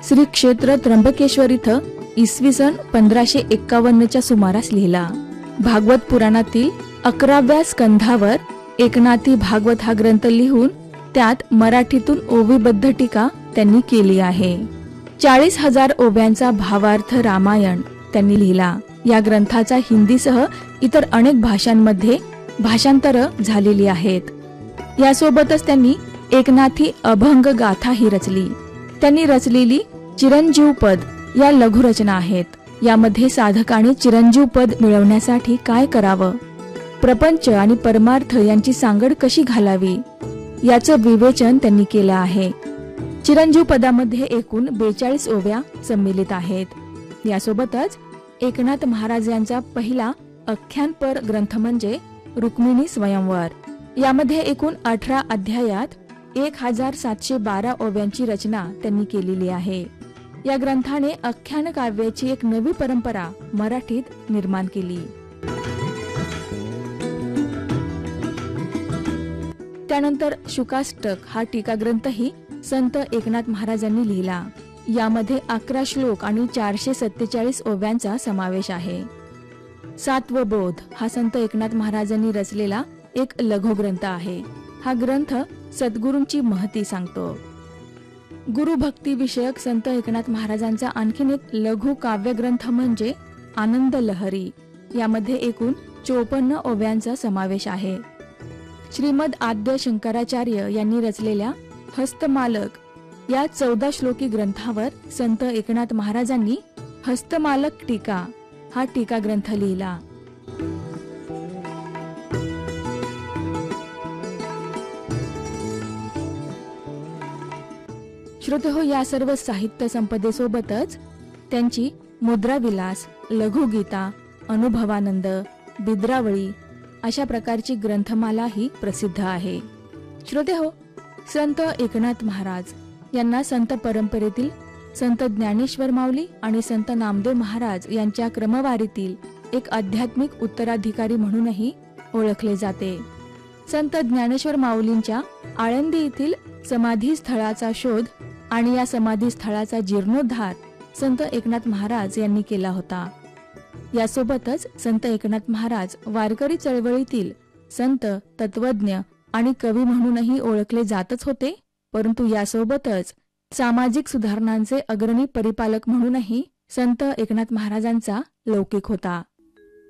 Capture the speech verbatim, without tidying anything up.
श्री क्षेत्र त्र्यंबकेश्वर इथं इसवी सन पंधराशे एक्कावन्नच्या सुमारास लिहिला। भागवत पुराणातील अकराव्या स्कंधावर एकनाथी भागवत हा ग्रंथ लिहून त्यात मराठीतून ओवीबद्ध टीका त्यांनी केली आहे। चाळीस हजार ओव्यांचा भावार्थ रामायण त्यांनी लिहिला। या ग्रंथाचा हिंदीसह इतर अनेक भाषांमध्ये भाषांतर झालेली आहेत। यासोबतच त्यांनी एकनाथी अभंग गाथा ही रचली। त्यांनी रचलेली चिरंजीव पद या लघुरचना आहेत। यामध्ये साधकाने चिरंजीव पद मिळवण्यासाठी काय करावं, प्रपंच आणि परमार्थ यांची सांगड कशी घालावी याचं विवेचन त्यांनी केलं आहे। चिरंजीव पदामध्ये एकूण बेचाळीस ओव्या सम्मिलित आहेत। यासोबतच एकनाथ महाराज यांचा पहिला आख्यानपर ग्रंथ म्हणजे रुक्मिणी स्वयंवर। यामध्ये एकूण अठरा अध्यायात एक हजार सातशे बारा ओव्यांची रचना त्यांनी केलेली आहे। या ग्रंथाने आख्यान काव्याची एक नवी परंपरा मराठीत निर्माण केली। त्यानंतर शुकाष्टक हा टीका ग्रंथही संत एकनाथ महाराजांनी लिहिला। यामध्ये अकरा श्लोक आणि चारशे सत्तेचाळीस ओव्यांचा समावेश आहे। सात्वबोध हा संत एकनाथ महाराजांनी रचलेला एक लघुग्रंथ आहे। हा ग्रंथ सद्गुरूंची महती सांगतो। गुरुभक्ती विषयक संत एकनाथ महाराजांचा आणखीन एक लघु काव्य ग्रंथ म्हणजे आनंद लहरी। यामध्ये एकूण चोपन्न ओव्यांचा समावेश आहे। श्रीमद आद्य शंकराचार्य यांनी रचलेल्या हस्तमालक या चौदा श्लोकी ग्रंथावर संत एकनाथ महाराजांनी हस्तमालक टीका हा टीका ग्रंथ लिहिला। श्रोतेहो, या सर्व साहित्य संपदेसोबतच त्यांची मुद्राविलास, लघुगीता, अनुभवानंद, बिद्रावळी अशा प्रकारची ग्रंथमाला ही प्रसिद्ध आहे। श्रोतेहो, संत एकनाथ महाराज यांना संत परंपरेतील संत ज्ञानेश्वर माऊली आणि संत नामदेव महाराज यांच्या क्रमवारीतील एक आध्यात्मिक उत्तराधिकारी म्हणूनही ओळखले जाते। संत ज्ञानेश्वर माऊलींच्या आळंदी येथील समाधी स्थळाचा शोध आणि या समाधी स्थळाचा जीर्णोद्धार संत एकनाथ महाराज यांनी केला होता। यासोबतच संत एकनाथ महाराज वारकरी चळवळीतील संत, तत्वज्ञ आणि कवी म्हणूनही ओळखले जातच होते, परंतु यासोबतच सामाजिक सुधारणांचे अग्रणी परिपालक म्हणूनही संत एकनाथ महाराजांचा लौकिक होता।